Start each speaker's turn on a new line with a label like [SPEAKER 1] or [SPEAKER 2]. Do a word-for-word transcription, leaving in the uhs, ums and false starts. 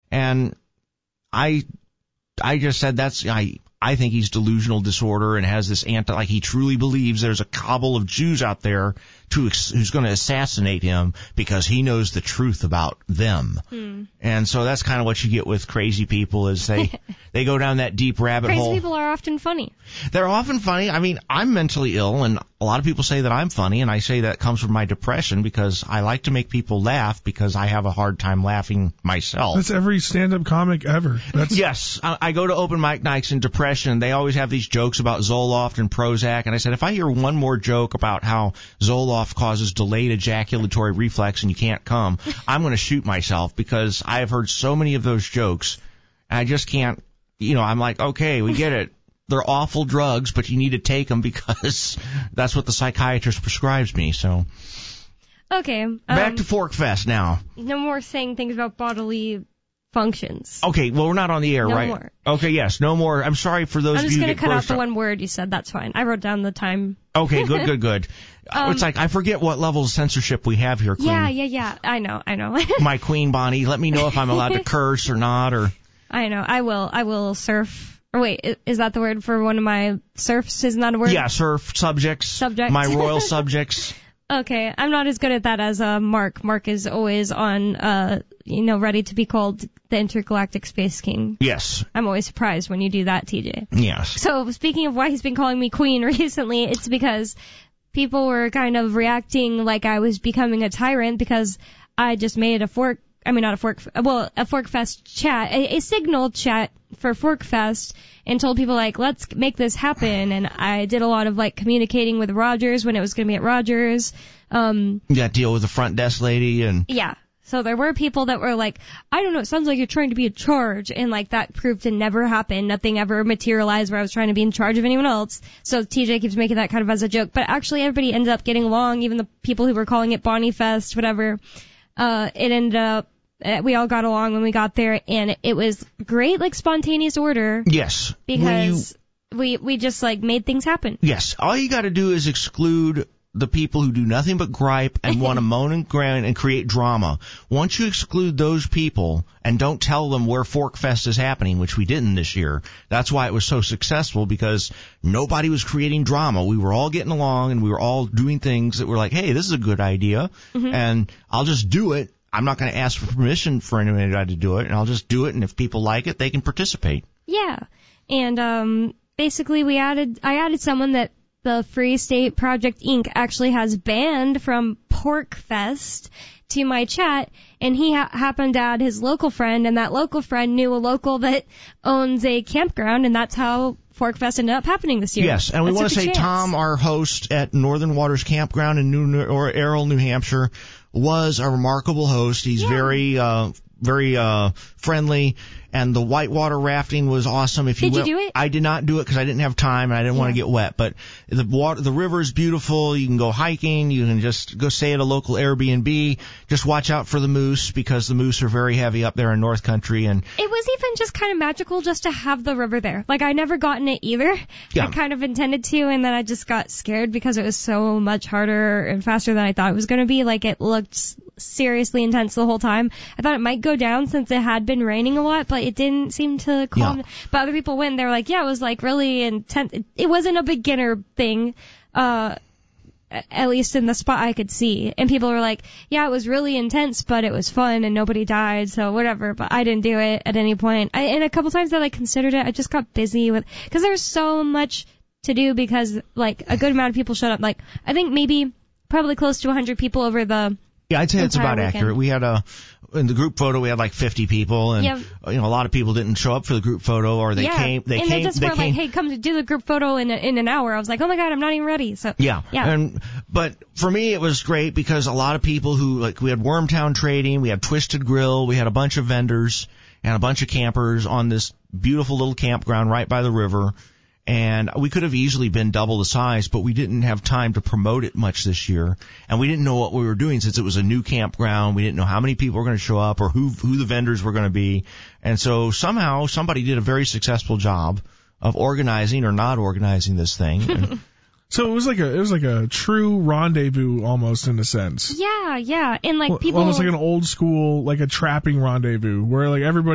[SPEAKER 1] And I, I just said that's, I, I think he's delusional disorder and has this anti, like he truly believes there's a cabal of Jews out there to, who's going to assassinate him because he knows the truth about them. Hmm. And so that's kind of what you get with crazy people is they, they go down that deep rabbit
[SPEAKER 2] crazy
[SPEAKER 1] hole.
[SPEAKER 2] Crazy people are often funny.
[SPEAKER 1] They're often funny. I mean, I'm mentally ill and a lot of people say that I'm funny and I say that comes from my depression because I like to make people laugh because I have a hard time laughing myself.
[SPEAKER 3] That's every stand-up comic ever. That's...
[SPEAKER 1] Yes. I, I go to open mic nights in depression. They always have these jokes about Zoloft and Prozac. And I said, if I hear one more joke about how Zoloft causes delayed ejaculatory reflex and you can't come, I'm going to shoot myself because I have heard so many of those jokes. And I just can't, you know, I'm like, okay, we get it. They're awful drugs, but you need to take them because that's what the psychiatrist prescribes me. So,
[SPEAKER 2] okay. Um,
[SPEAKER 1] back to Fork Fest now.
[SPEAKER 2] No more saying things about bodily functions.
[SPEAKER 1] Okay, well, we're not on the air,
[SPEAKER 2] no
[SPEAKER 1] right?
[SPEAKER 2] No more.
[SPEAKER 1] Okay, yes, no more. I'm sorry for those
[SPEAKER 2] I'm
[SPEAKER 1] of
[SPEAKER 2] just
[SPEAKER 1] you
[SPEAKER 2] gonna
[SPEAKER 1] that
[SPEAKER 2] cut out
[SPEAKER 1] burst
[SPEAKER 2] the
[SPEAKER 1] up.
[SPEAKER 2] one word you said. That's fine. I wrote down the time.
[SPEAKER 1] Okay, good, good, good. um, it's like I forget what level of censorship we have here, Queen.
[SPEAKER 2] Yeah, yeah, yeah. I know, I know.
[SPEAKER 1] My Queen Bonnie, let me know if I'm allowed to curse or not, or.
[SPEAKER 2] I know. I will. I will surf. Or wait, is that the word for one of my surfs? Isn't that a word?
[SPEAKER 1] Yeah, surf subjects.
[SPEAKER 2] Subjects.
[SPEAKER 1] My royal subjects.
[SPEAKER 2] Okay, I'm not as good at that as uh, Mark. Mark is always on, uh, you know, ready to be called the Intergalactic Space King.
[SPEAKER 1] Yes.
[SPEAKER 2] I'm always surprised when you do that, T J.
[SPEAKER 1] Yes.
[SPEAKER 2] So speaking of why he's been calling me Queen recently, it's because people were kind of reacting like I was becoming a tyrant because I just made a fork. I mean, not a fork, well, a Fork Fest chat, a, a signal chat for Fork Fest, and told people, like, let's make this happen. And I did a lot of, like, communicating with Rogers when it was going to be at Rogers. Um,
[SPEAKER 1] yeah, deal with the front desk lady and.
[SPEAKER 2] Yeah. So there were people that were like, I don't know, it sounds like you're trying to be in charge. And, like, that proved to never happen. Nothing ever materialized where I was trying to be in charge of anyone else. So T J keeps making that kind of as a joke. But actually, everybody ended up getting along, even the people who were calling it Bonnie Fest, whatever. Uh, it ended up. We all got along when we got there, and it was great, like, spontaneous order.
[SPEAKER 1] Yes.
[SPEAKER 2] Because you, we we just, like, made things happen.
[SPEAKER 1] Yes. All you got to do is exclude the people who do nothing but gripe and want to moan and groan and create drama. Once you exclude those people and don't tell them where Fork Fest is happening, which we didn't this year, that's why it was so successful, because nobody was creating drama. We were all getting along, and we were all doing things that were like, hey, this is a good idea, mm-hmm. and I'll just do it. I'm not going to ask for permission for anybody to do it, and I'll just do it, and if people like it, they can participate.
[SPEAKER 2] Yeah. And um basically we added I added someone that the Free State Project Incorporated actually has banned from Pork Fest to my chat, and he ha- happened to add his local friend, and that local friend knew a local that owns a campground, and that's how Fork Fest ended up happening this year.
[SPEAKER 1] Yes, and we want to say
[SPEAKER 2] chance.
[SPEAKER 1] Tom, our host at Northern Waters Campground in New or Errol, New Hampshire, was a remarkable host. He's yeah. very, uh, very uh friendly, and the whitewater rafting was awesome. If you
[SPEAKER 2] did
[SPEAKER 1] went,
[SPEAKER 2] you do it?
[SPEAKER 1] I did not do it because I didn't have time and I didn't yeah. want to get wet. But the water, the river is beautiful. You can go hiking. You can just go stay at a local Airbnb. Just watch out for the moose, because the moose are very heavy up there in North Country. And
[SPEAKER 2] it was even just kind of magical just to have the river there. Like, I never gotten it either.
[SPEAKER 1] Yeah.
[SPEAKER 2] I kind of intended to, and then I just got scared because it was so much harder and faster than I thought it was going to be. Like, it looked seriously intense the whole time. I thought it might go down since it had been raining a lot, but it didn't seem to calm.
[SPEAKER 1] Yeah.
[SPEAKER 2] But other people went, they were like, yeah, it was like really intense. It, it wasn't a beginner thing, uh, at least in the spot I could see. And people were like, yeah, it was really intense, but it was fun and nobody died, so whatever. But I didn't do it at any point. I, and a couple times that I considered it, I just got busy with, because there was so much to do, because like a good amount of people showed up. Like, I think maybe probably close to one hundred people over the
[SPEAKER 1] Yeah, I'd say it's about
[SPEAKER 2] weekend.
[SPEAKER 1] accurate. We had a, in the group photo, we had like fifty people, and
[SPEAKER 2] yep.
[SPEAKER 1] you know, a lot of people didn't show up for the group photo, or they
[SPEAKER 2] yeah.
[SPEAKER 1] came, they
[SPEAKER 2] and
[SPEAKER 1] came,
[SPEAKER 2] they just
[SPEAKER 1] they
[SPEAKER 2] were
[SPEAKER 1] came,
[SPEAKER 2] like, hey, come to do the group photo in a, in an hour. I was like, oh my god, I'm not even ready. So
[SPEAKER 1] yeah,
[SPEAKER 2] yeah.
[SPEAKER 1] And but for me, it was great because a lot of people who, like, we had Wormtown Trading, we had Twisted Grill, we had a bunch of vendors and a bunch of campers on this beautiful little campground right by the river. And we could have easily been double the size, but we didn't have time to promote it much this year. And we didn't know what we were doing since it was a new campground. We didn't know how many people were going to show up or who who the vendors were going to be. And so somehow somebody did a very successful job of organizing or not organizing this thing. And
[SPEAKER 3] so it was like a it was like a true rendezvous almost, in a sense.
[SPEAKER 2] Yeah, yeah. And like people
[SPEAKER 3] almost like an old school, like a trapping rendezvous where like everybody